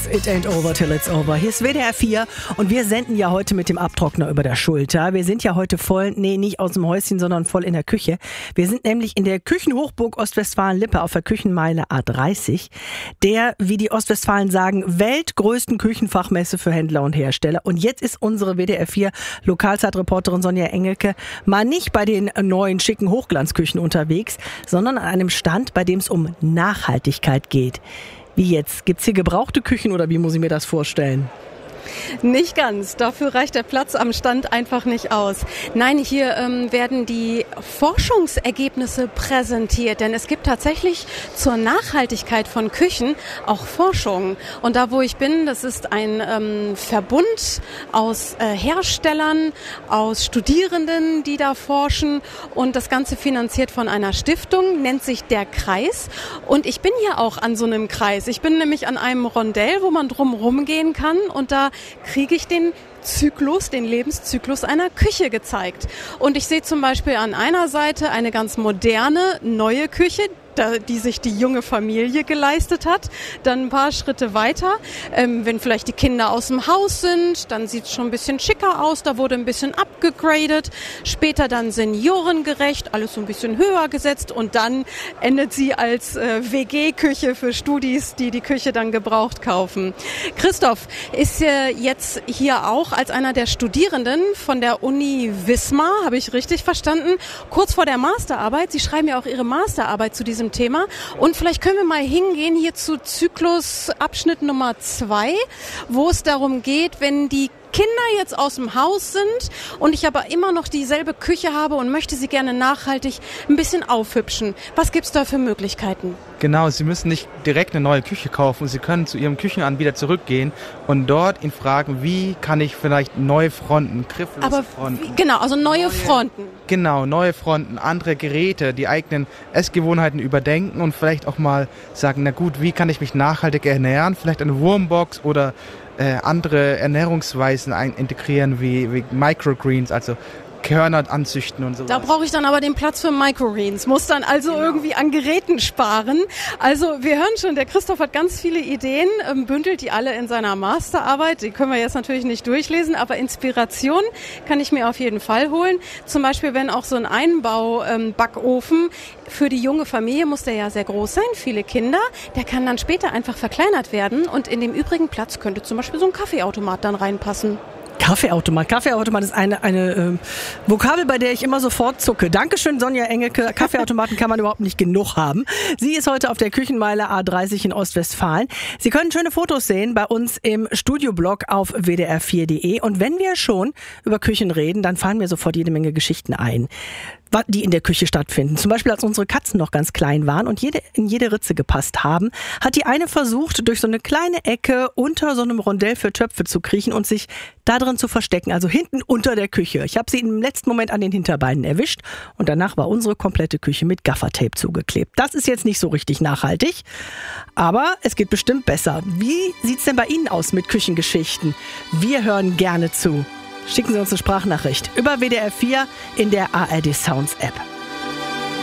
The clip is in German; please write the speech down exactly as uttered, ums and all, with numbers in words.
It ain't over till it's over. Hier ist W D R vier und wir senden ja heute mit dem Abtrockner über der Schulter. Wir sind ja heute voll, nee, nicht aus dem Häuschen, sondern voll in der Küche. Wir sind nämlich in der Küchenhochburg Ostwestfalen-Lippe auf der Küchenmeile A dreißig, der, wie die Ostwestfalen sagen, weltgrößten Küchenfachmesse für Händler und Hersteller. Und jetzt ist unsere W D R vier Lokalzeitreporterin Sonja Engelke mal nicht bei den neuen schicken Hochglanzküchen unterwegs, sondern an einem Stand, bei dem es um Nachhaltigkeit geht. Wie jetzt? Gibt's hier gebrauchte Küchen oder wie muss ich mir das vorstellen? Nicht ganz. Dafür reicht der Platz am Stand einfach nicht aus. Nein, hier ähm, werden die Forschungsergebnisse präsentiert, denn es gibt tatsächlich zur Nachhaltigkeit von Küchen auch Forschung. Und da, wo ich bin, das ist ein ähm, Verbund aus äh, Herstellern, aus Studierenden, die da forschen, und das Ganze finanziert von einer Stiftung, nennt sich der Kreis. Und ich bin hier auch an so einem Kreis. Ich bin nämlich an einem Rondell, wo man drumherum gehen kann, und da kriege ich den Zyklus, den Lebenszyklus einer Küche gezeigt. Und ich sehe zum Beispiel an einer Seite eine ganz moderne, neue Küche, die sich die junge Familie geleistet hat. Dann ein paar Schritte weiter, ähm, wenn vielleicht die Kinder aus dem Haus sind, dann sieht es schon ein bisschen schicker aus, da wurde ein bisschen abgegradet. Später dann seniorengerecht, alles so ein bisschen höher gesetzt, und dann endet sie als äh, W G-Küche für Studis, die die Küche dann gebraucht kaufen. Christoph ist äh, jetzt hier auch als einer der Studierenden von der Uni Wismar, habe ich richtig verstanden, kurz vor der Masterarbeit. Sie schreiben ja auch Ihre Masterarbeit zu diesem Thema. Und vielleicht können wir mal hingehen hier zu Zyklusabschnitt Nummer zwei, wo es darum geht, wenn die Kinder jetzt aus dem Haus sind und ich aber immer noch dieselbe Küche habe und möchte sie gerne nachhaltig ein bisschen aufhübschen. Was gibt's da für Möglichkeiten? Genau, Sie müssen nicht direkt eine neue Küche kaufen. Sie können zu Ihrem Küchenanbieter zurückgehen und dort ihn fragen, wie kann ich vielleicht neue Fronten, grifflose aber Fronten. Wie, genau, also neue, neue Fronten. Genau, neue Fronten, andere Geräte, die eigenen Essgewohnheiten überdenken und vielleicht auch mal sagen, na gut, wie kann ich mich nachhaltig ernähren? Vielleicht eine Wurmbox oder äh, andere Ernährungsweisen ein- integrieren wie, wie Microgreens, also Körner anzüchten und so. Da brauche ich dann aber den Platz für Microgreens, muss dann also genau. irgendwie an Geräten sparen. Also wir hören schon, der Christoph hat ganz viele Ideen, ähm, bündelt die alle in seiner Masterarbeit. Die können wir jetzt natürlich nicht durchlesen, aber Inspiration kann ich mir auf jeden Fall holen. Zum Beispiel, wenn auch so ein Einbau-Backofen ähm, für die junge Familie, muss der ja sehr groß sein, viele Kinder, der kann dann später einfach verkleinert werden, und in dem übrigen Platz könnte zum Beispiel so ein Kaffeeautomat dann reinpassen. Kaffeeautomat. Kaffeeautomat ist eine, eine ähm, Vokabel, bei der ich immer sofort zucke. Dankeschön, Sonja Engelke. Kaffeeautomaten kann man überhaupt nicht genug haben. Sie ist heute auf der Küchenmeile A dreißig in Ostwestfalen. Sie können schöne Fotos sehen bei uns im Studioblog auf w d r vier punkt d e. Und wenn wir schon über Küchen reden, dann fallen mir sofort jede Menge Geschichten ein, die in der Küche stattfinden. Zum Beispiel, als unsere Katzen noch ganz klein waren und jede, in jede Ritze gepasst haben, hat die eine versucht, durch so eine kleine Ecke unter so einem Rondell für Töpfe zu kriechen und sich da drin zu verstecken, also hinten unter der Küche. Ich habe sie im letzten Moment an den Hinterbeinen erwischt und danach war unsere komplette Küche mit Gaffertape zugeklebt. Das ist jetzt nicht so richtig nachhaltig, aber es geht bestimmt besser. Wie sieht's denn bei Ihnen aus mit Küchengeschichten? Wir hören gerne zu. Schicken Sie uns eine Sprachnachricht über W D R vier in der A R D Sounds App.